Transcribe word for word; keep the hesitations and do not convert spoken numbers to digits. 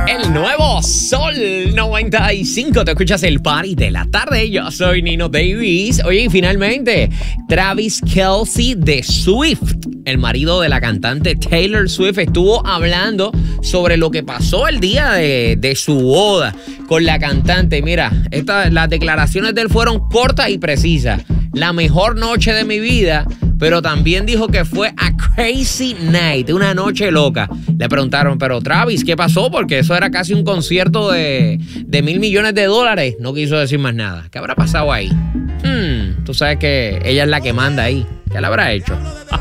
El nuevo Sol noventa y cinco. Te escuchas el party de la tarde. Yo soy Nino Davis. Oye, y finalmente, Travis Kelce de Swift, el marido de la cantante Taylor Swift, estuvo hablando sobre lo que pasó el día de, de su boda con la cantante. Mira, esta, las declaraciones de él fueron cortas y precisas. La mejor noche de mi vida, pero también dijo que fue a crazy night, una noche loca. Le preguntaron, pero Travis, ¿qué pasó? Porque eso era casi un concierto de, de mil millones de dólares. No quiso decir más nada. ¿Qué habrá pasado ahí? Hmm, tú sabes que ella es la que manda ahí. ¿Qué le habrá hecho?